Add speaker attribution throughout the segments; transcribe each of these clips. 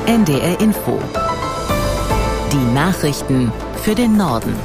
Speaker 1: NDR Info. Die Nachrichten für den Norden.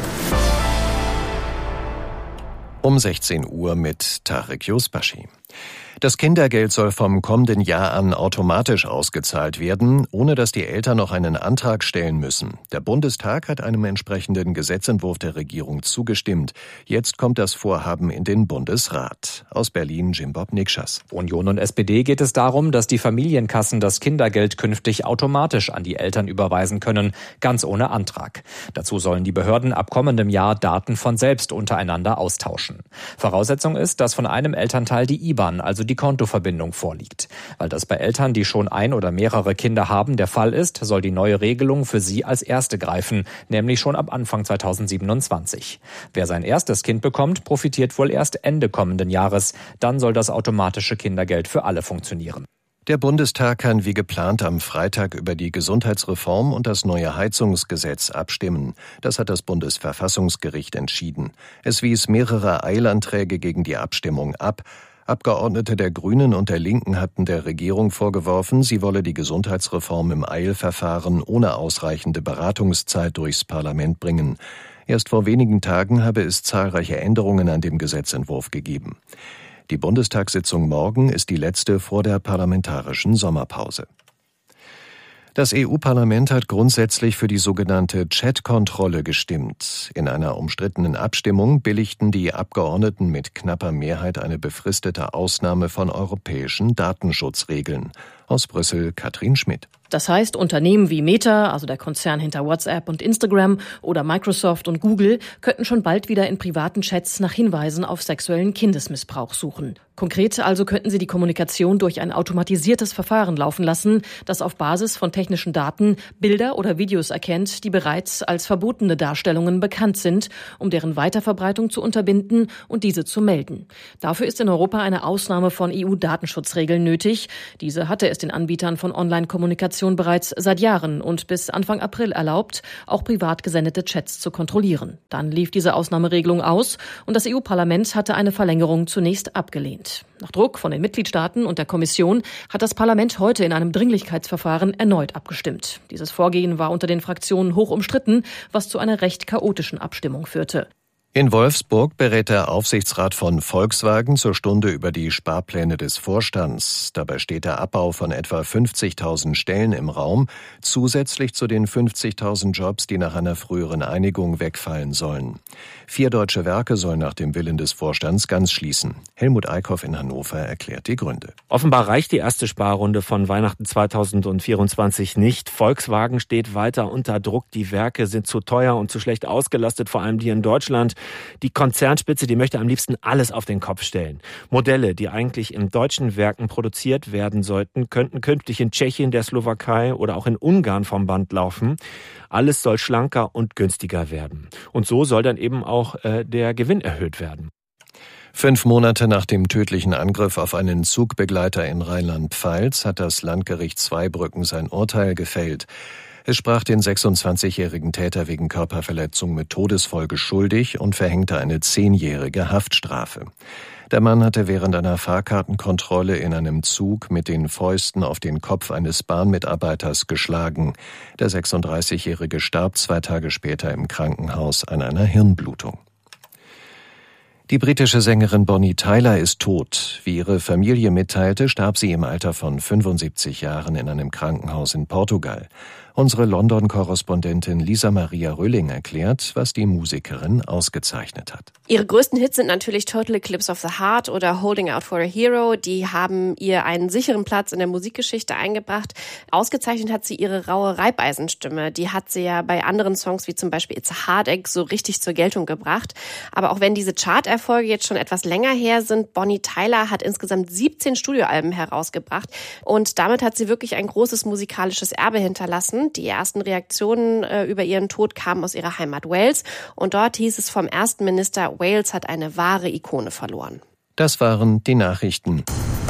Speaker 2: Um 16 Uhr mit Tarek Yusbashi. Das Kindergeld soll vom kommenden Jahr an automatisch ausgezahlt werden, ohne dass die Eltern noch einen Antrag stellen müssen. Der Bundestag hat einem entsprechenden Gesetzentwurf der Regierung zugestimmt. Jetzt kommt das Vorhaben in den Bundesrat. Aus Berlin Jimbob Nikschas.
Speaker 3: Union und SPD geht es darum, dass die Familienkassen das Kindergeld künftig automatisch an die Eltern überweisen können, ganz ohne Antrag. Dazu sollen die Behörden ab kommendem Jahr Daten von selbst untereinander austauschen. Voraussetzung ist, dass von einem Elternteil die IBAN, also die Kontoverbindung, vorliegt. Weil das bei Eltern, die schon ein oder mehrere Kinder haben, der Fall ist, soll die neue Regelung für sie als erste greifen, nämlich schon ab Anfang 2027. Wer sein erstes Kind bekommt, profitiert wohl erst Ende kommenden Jahres. Dann soll das automatische Kindergeld für alle funktionieren.
Speaker 2: Der Bundestag kann wie geplant am Freitag über die Gesundheitsreform und das neue Heizungsgesetz abstimmen. Das hat das Bundesverfassungsgericht entschieden. Es wies mehrere Eilanträge gegen die Abstimmung ab. Abgeordnete der Grünen und der Linken hatten der Regierung vorgeworfen, sie wolle die Gesundheitsreform im Eilverfahren ohne ausreichende Beratungszeit durchs Parlament bringen. Erst vor wenigen Tagen habe es zahlreiche Änderungen an dem Gesetzentwurf gegeben. Die Bundestagssitzung morgen ist die letzte vor der parlamentarischen Sommerpause. Das EU-Parlament hat grundsätzlich für die sogenannte Chat-Kontrolle gestimmt. In einer umstrittenen Abstimmung billigten die Abgeordneten mit knapper Mehrheit eine befristete Ausnahme von europäischen Datenschutzregeln. Aus Brüssel Katrin Schmidt.
Speaker 4: Das heißt, Unternehmen wie Meta, also der Konzern hinter WhatsApp und Instagram, oder Microsoft und Google könnten schon bald wieder in privaten Chats nach Hinweisen auf sexuellen Kindesmissbrauch suchen. Konkret also könnten sie die Kommunikation durch ein automatisiertes Verfahren laufen lassen, das auf Basis von technischen Daten Bilder oder Videos erkennt, die bereits als verbotene Darstellungen bekannt sind, um deren Weiterverbreitung zu unterbinden und diese zu melden. Dafür ist in Europa eine Ausnahme von EU-Datenschutzregeln nötig. Diese hatte es den Anbietern von Online-Kommunikation bereits seit Jahren und bis Anfang April erlaubt, auch privat gesendete Chats zu kontrollieren. Dann lief diese Ausnahmeregelung aus und das EU-Parlament hatte eine Verlängerung zunächst abgelehnt. Nach Druck von den Mitgliedstaaten und der Kommission hat das Parlament heute in einem Dringlichkeitsverfahren erneut abgestimmt. Dieses Vorgehen war unter den Fraktionen hoch umstritten, was zu einer recht chaotischen Abstimmung führte.
Speaker 2: In Wolfsburg berät der Aufsichtsrat von Volkswagen zur Stunde über die Sparpläne des Vorstands. Dabei steht der Abbau von etwa 50.000 Stellen im Raum, zusätzlich zu den 50.000 Jobs, die nach einer früheren Einigung wegfallen sollen. 4 deutsche Werke sollen nach dem Willen des Vorstands ganz schließen. Helmut Eickhoff in Hannover erklärt die Gründe.
Speaker 5: Offenbar reicht die erste Sparrunde von Weihnachten 2024 nicht. Volkswagen steht weiter unter Druck. Die Werke sind zu teuer und zu schlecht ausgelastet, vor allem die in Deutschland. Die Konzernspitze, die möchte am liebsten alles auf den Kopf stellen. Modelle, die eigentlich in deutschen Werken produziert werden sollten, könnten künftig in Tschechien, der Slowakei oder auch in Ungarn vom Band laufen. Alles soll schlanker und günstiger werden. Und so soll dann eben auch der Gewinn erhöht werden.
Speaker 2: 5 Monate nach dem tödlichen Angriff auf einen Zugbegleiter in Rheinland-Pfalz hat das Landgericht Zweibrücken sein Urteil gefällt. Es sprach den 26-jährigen Täter wegen Körperverletzung mit Todesfolge schuldig und verhängte eine 10-jährige Haftstrafe. Der Mann hatte während einer Fahrkartenkontrolle in einem Zug mit den Fäusten auf den Kopf eines Bahnmitarbeiters geschlagen. Der 36-jährige starb 2 Tage später im Krankenhaus an einer Hirnblutung. Die britische Sängerin Bonnie Tyler ist tot. Wie ihre Familie mitteilte, starb sie im Alter von 75 Jahren in einem Krankenhaus in Portugal. Unsere London-Korrespondentin Lisa Maria Rölling erklärt, was die Musikerin ausgezeichnet hat.
Speaker 6: Ihre größten Hits sind natürlich Total Eclipse of the Heart oder Holding Out for a Hero. Die haben ihr einen sicheren Platz in der Musikgeschichte eingebracht. Ausgezeichnet hat sie ihre raue Reibeisenstimme. Die hat sie ja bei anderen Songs wie zum Beispiel It's a Heartache so richtig zur Geltung gebracht. Aber auch wenn diese Charterfolge jetzt schon etwas länger her sind, Bonnie Tyler hat insgesamt 17 Studioalben herausgebracht. Und damit hat sie wirklich ein großes musikalisches Erbe hinterlassen. Die ersten Reaktionen über ihren Tod kamen aus ihrer Heimat Wales. Und dort hieß es vom ersten Minister, Wales hat eine wahre Ikone verloren.
Speaker 2: Das waren die Nachrichten.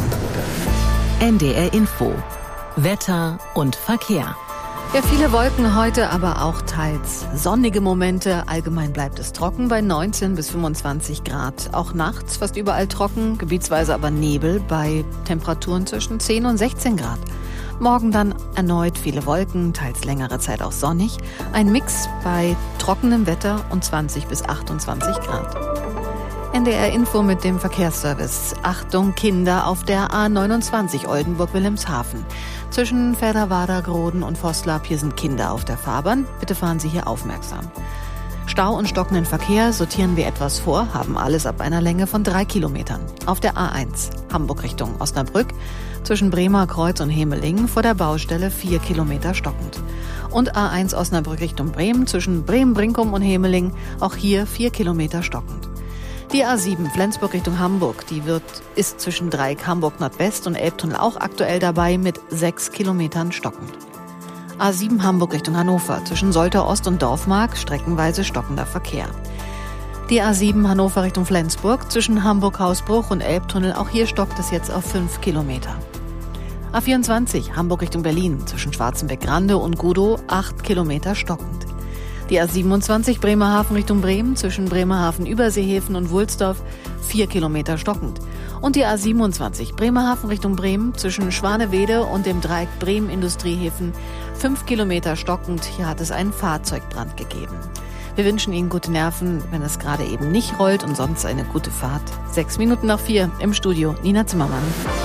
Speaker 1: NDR Info. Wetter und Verkehr.
Speaker 7: Ja, viele Wolken heute, aber auch teils sonnige Momente. Allgemein bleibt es trocken bei 19 bis 25 Grad. Auch nachts fast überall trocken, gebietsweise aber Nebel bei Temperaturen zwischen 10 und 16 Grad. Morgen dann erneut viele Wolken, teils längere Zeit auch sonnig. Ein Mix bei trockenem Wetter und 20 bis 28 Grad. NDR Info mit dem Verkehrsservice. Achtung, Kinder auf der A29 Oldenburg-Wilhelmshaven. Zwischen Federwader, Groden und Vosslab, hier sind Kinder auf der Fahrbahn. Bitte fahren Sie hier aufmerksam. Stau und stockenden Verkehr sortieren wir etwas vor, haben alles ab einer Länge von 3 Kilometern. Auf der A1 Hamburg Richtung Osnabrück, zwischen Bremer Kreuz und Hemeling vor der Baustelle 4 Kilometer stockend. Und A1 Osnabrück Richtung Bremen, zwischen Bremen-Brinkum und Hemeling, auch hier 4 Kilometer stockend. Die A7 Flensburg Richtung Hamburg, ist zwischen Dreieck Hamburg Nordwest und Elbtunnel auch aktuell dabei mit 6 Kilometern stockend. A7 Hamburg Richtung Hannover, zwischen Soltau Ost und Dorfmark, streckenweise stockender Verkehr. Die A7 Hannover Richtung Flensburg, zwischen Hamburg-Hausbruch und Elbtunnel, auch hier stockt es jetzt auf 5 Kilometer. A24 Hamburg Richtung Berlin, zwischen Schwarzenbeck-Grande und Gudow, 8 Kilometer stockend. Die A27 Bremerhaven Richtung Bremen, zwischen Bremerhaven-Überseehäfen und Wulsdorf, 4 Kilometer stockend. Und die A27 Bremerhaven Richtung Bremen, zwischen Schwanewede und dem Dreieck Bremen-Industriehäfen, 5 Kilometer stockend. Hier hat es einen Fahrzeugbrand gegeben. Wir wünschen Ihnen gute Nerven, wenn es gerade eben nicht rollt, und sonst eine gute Fahrt. 4:06 im Studio Nina Zimmermann.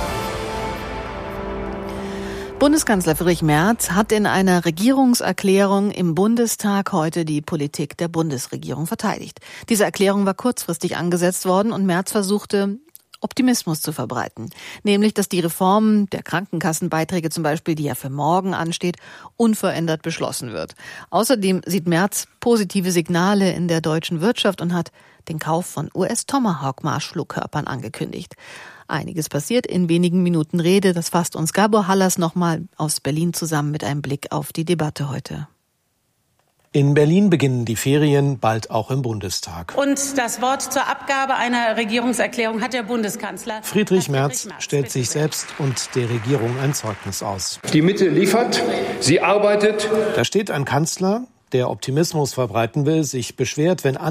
Speaker 7: Bundeskanzler Friedrich Merz hat in einer Regierungserklärung im Bundestag heute die Politik der Bundesregierung verteidigt. Diese Erklärung war kurzfristig angesetzt worden und Merz versuchte, Optimismus zu verbreiten. Nämlich, dass die Reform der Krankenkassenbeiträge zum Beispiel, die ja für morgen ansteht, unverändert beschlossen wird. Außerdem sieht Merz positive Signale in der deutschen Wirtschaft und hat den Kauf von US-Tomahawk-Marschflugkörpern angekündigt. Einiges passiert in wenigen Minuten Rede. Das fasst uns Gabor Hallas nochmal aus Berlin zusammen mit einem Blick auf die Debatte heute.
Speaker 8: In Berlin beginnen die Ferien, bald auch im Bundestag.
Speaker 9: Und das Wort zur Abgabe einer Regierungserklärung hat der Bundeskanzler.
Speaker 8: Friedrich Merz stellt sich selbst und der Regierung ein Zeugnis aus.
Speaker 10: Die Mitte liefert, sie arbeitet.
Speaker 8: Da steht ein Kanzler, der Optimismus verbreiten will, sich beschwert, wenn